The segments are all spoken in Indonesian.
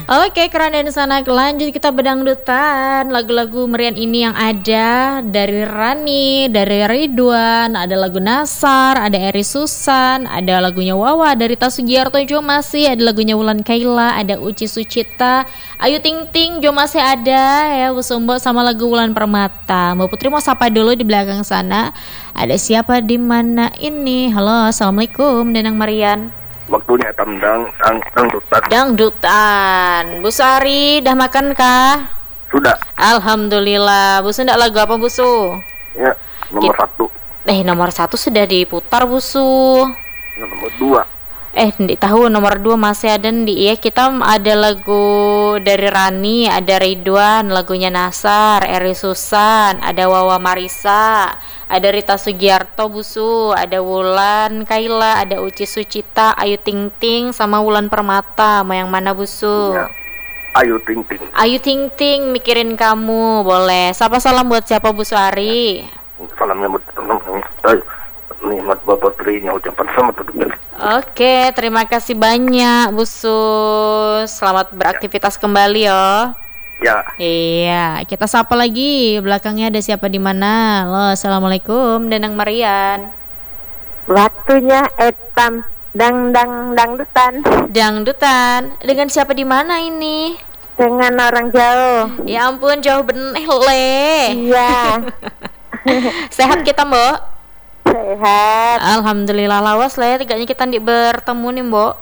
Oke, keren dari sana. Lanjut kita bedangdutan. Lagu-lagu meriah ini yang ada dari Rani, dari Ridwan, ada lagu Nasar, ada Eri Susan, ada lagunya Wawa dari Tasugiarto Jo masih, ada lagunya Wulan Kaila, ada Uci Sucita, Ayu Ting Ting Jo masih ada ya, Bu Sumbo sama lagu Wulan Permata. Mbak Putri mau sapa dulu di belakang sana. Ada siapa di mana ini? Halo, assalamualaikum, Denang Marian. Waktunya dangdutan. Dangdutan. Bu Sari, udah makan kah? Sudah. Alhamdulillah. Busu ndak lagu apa Busu? Ya, nomor satu. Nomor 1 sudah diputar Busu. Nomor 2. Di tahu nomor 2 masih ada di ya, kita ada lagu dari Rani, ada Ridwan, lagunya Nasar, Eri Susan, ada Wawa Marisa, ada Rita Sugiarto Busu, ada Wulan Kaila, ada Uci Sucita, Ayu Ting Ting sama Wulan Permata. Mau yang mana Busu? Ya. Ayu Ting Ting. Ayu Ting Ting, mikirin kamu. Boleh. Sapa salam buat siapa Busu Ari? Salamnya buat teman-teman. Nikmat Bapak Trinya ucapan selamat untuk beli. Oke, terima kasih banyak Busu. Selamat beraktivitas kembali yo. Ya. Iya, kita sapa lagi. Belakangnya ada siapa di mana? Halo, assalamualaikum, Denang Marian. Waktunya etam dangdutan. Dangdutan. Dengan siapa di mana ini? Dengan orang jauh. Ya ampun, jauh bener le. Iya. Sehat kita, Mbok? Sehat. Alhamdulillah, lawas le. Tiganya kita bertemu nih, Mbok.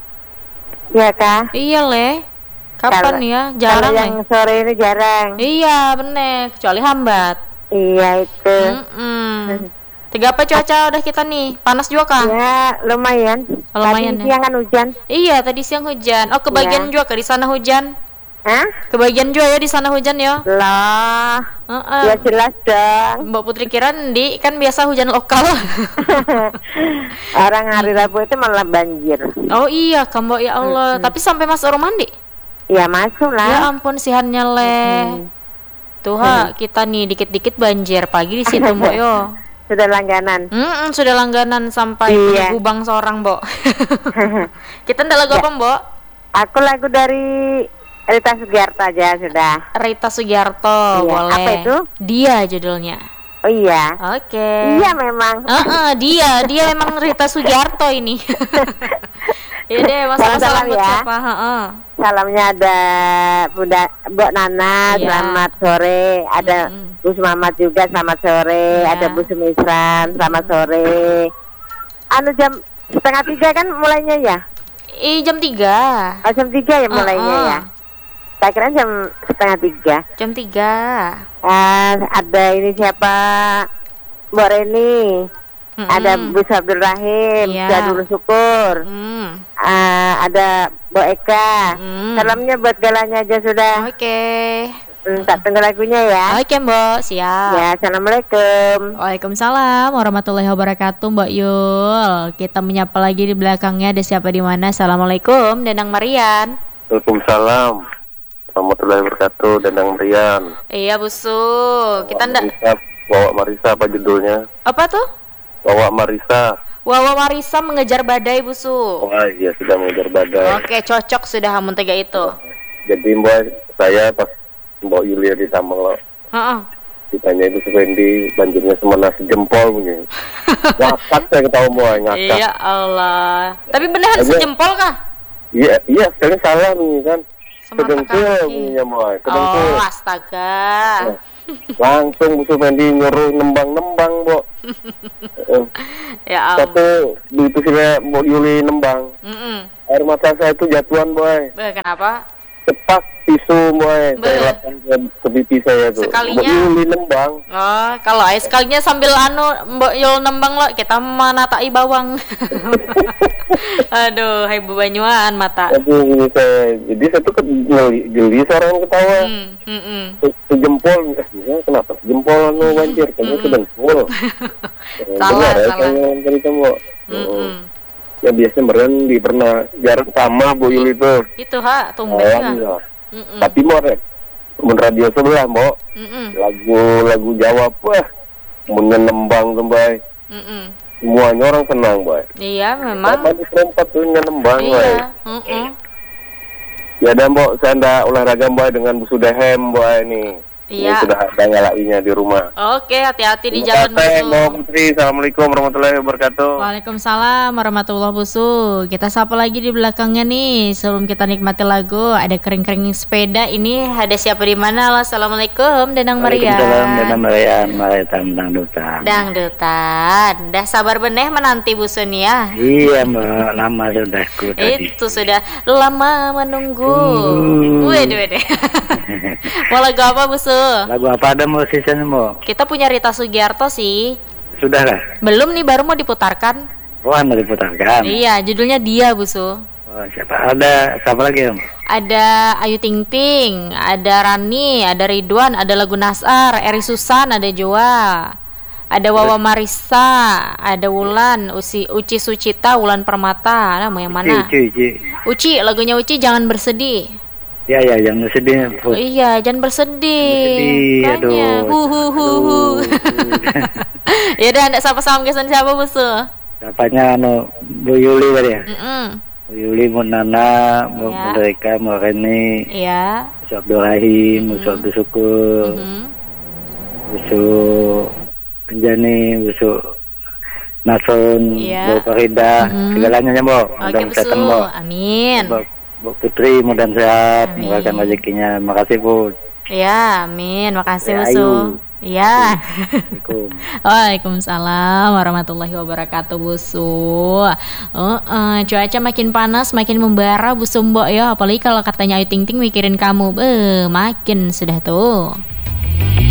Iya kah? Iya le. Kapan ya? Jarang yang sore ini jarang. Iya bener, kecuali hambat. Iya itu. Tiga apa cuaca udah kita nih? Panas juga kah? Ya lumayan. Lumayan tadi ya. siang kan hujan. Iya tadi siang hujan. Oh kebagian juga di sana hujan? Hah? Kebagian juga ya di sana hujan ya? Lah. Ya jelas dong. Mbak Putri kira di kan biasa hujan lokal. Orang hari Rabu itu malah banjir. Oh iya kamu ya Allah. Tapi sampai masuk rumah mandi? Ya masuk lah. Ya ampun sihannya le. Tuh kita nih dikit-dikit banjir pagi di situ Mbok yo. Sudah langganan. Sudah langganan sampai Gubang seorang Mbok. Kita ndak lagu apa Mbok? Aku lagu dari Rita Sugiarto aja sudah. Rita Sugiarto boleh. Apa itu? Dia judulnya. Oh iya. Oke. Iya memang. Dia memang Rita Sugiarto ini. Iya deh, salam buat ya. siapa? Salamnya ada Bunda Mbok Nana, selamat sore. Ada Bu Mamat juga, selamat sore. Ada Bu Sumisran, selamat sore. Jam 2:30 kan mulainya ya? Jam 3. Oh, jam 3 ya mulainya ya? Saya kira jam 2:30. Jam 3. Ada ini siapa? Mbak Reni. Ada Bu Abdul Rahim, Jadul Syukur. Ada Bu Eka. Salamnya buat galanya aja sudah. Oke. Tak tunggu lagunya ya. Oke Mbak, siap. Ya, assalamualaikum. Waalaikumsalam warahmatullahi wabarakatuh Mbak Yul. Kita menyapa lagi di belakangnya ada siapa di mana? Assalamualaikum, Denang Marian. Waalaikumsalam warahmatullahi wabarakatuh, Denang Marian. Iya Busu. Kita Wawa Marisa apa judulnya? Apa tuh? Wawa Marisa. Wawa Marisa mengejar badai Busu. Oh iya sudah mengejar badai. Oke cocok sudah hamun tiga itu. Jadi Mbak saya pas Mbak Yulia di Tamang ditanya itu Fendi banjirnya semana sejempol punya. Ngakak saya ketahui Mbak ngakak. Iya Allah. Tapi beneran sejempol kah? Iya sekali salah nih kan. Kedengkul punya Mbak. Oh astaga. Langsung Bu Fendi nyuruh nembang-nembang Mbak. Ya Allah. Satu itu sih Mbak Yuli nembang. Air mata saya itu jatuhan Boy. Kenapa? Cepat tisu Boy. Saya lakukan ke pipi saya tuh. Sekalinya. Mbak Yuli nembang. Oh, kalau sekalinya sambil Mbak Yul nembang lo, kita manatai bawang. Aduh, hai Bu Banyuan mata. Aduh, jadi saya tuh geli seorang ketawa. Sejempol, kenapa sejempol banjir? Kamu sedengkul. Salah. Ya biasanya meren pernah jarak sama Bu Yuli itu. Itu tumben ya. Tapi mau radio sebelah Mbok. Lagu Jawa wah menyenembang kembali. Semuanya orang senang Boy. Iya memang. Apa di tempat tuh nyenembang Iya. Ya dan Mbok, saya ndak olahraga Mbok dengan Bu Sudahem Mbok ini. Iya. Ini sudah ada nyalainya di rumah. Oke, hati-hati di jalan Busu. Mbak Putri, Assalamualaikum warahmatullahi wabarakatuh. Waalaikumsalam warahmatullahi Busu. Kita sapa lagi di belakangnya nih. Sebelum kita nikmati lagu, ada kering-kering sepeda. Ini ada siapa di mana? Assalamualaikum, Danang Marian. Waalaikumsalam, Danang Marian, Marian Dangdutan. Dangdutan. Dah sabar beneh menanti Busu nih ya. Iya Mbak, lama sudah ku tadi. Itu sudah lama menunggu. Wede. Mau lagu apa Busu? Lagu apa ada musisinya Mbak? Kita punya Rita Sugiarto sih. Sudah lah? Belum nih, baru mau diputarkan. Oh, mau diputarkan? Iya, judulnya Dia Busu. Oh, siapa lagi Mbak? Ada Ayu Ting Ting, ada Rani, ada Ridwan, ada lagu Nasar, Eri Susan, ada Joa, ada Wawa Marisa, ada Wulan, Uci Sucita, Wulan Permata. Nah, mau yang mana? Uci, lagunya Uci, Jangan Bersedih. Ya, jangan bersedih. Oh, iya, jangan bersedih. Aduh. Ya udah, anda sapa-sapa kesan siapa Busu? Sapanya Bu Yuli tadi ya? Bu Yuli, Bu Nana, Bu Mereka, Bu Reni. Iya. Bu Abdul Rahim, Bu Abdul Syukur. Bu Penjani, Bu Nason, Bu Farida, segalanya ya Bu. Oke Busu, amin. Bu Putri, mudah sehat, mengurangkan rezekinya. Makasih Bu. Ya, amin. Makasih Busu. Ya. Waalaikumsalam warahmatullahi wabarakatuh Busu. Cuaca makin panas, makin membara Busu Mbok ya. Apalagi kalau katanya Ayu Ting Ting mikirin kamu, makin sudah tuh.